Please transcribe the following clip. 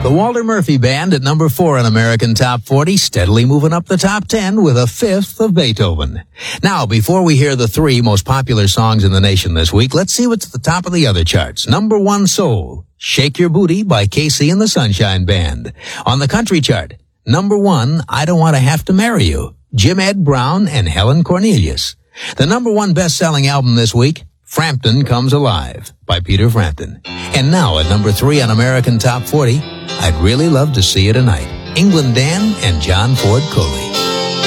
The Walter Murphy Band at number 4 on American Top 40, steadily moving up the top 10 with a fifth of Beethoven. Now, before we hear the 3 most popular songs in the nation this week, let's see what's at the top of the other charts. Number 1 soul, Shake Your Booty by Casey and the Sunshine Band. On the country chart, number 1, I Don't Want to Have to Marry You, Jim Ed Brown and Helen Cornelius. The number 1 best-selling album this week, Frampton Comes Alive by Peter Frampton. And now at number 3 on American Top 40, I'd Really Love to See You Tonight, England Dan and John Ford Coley.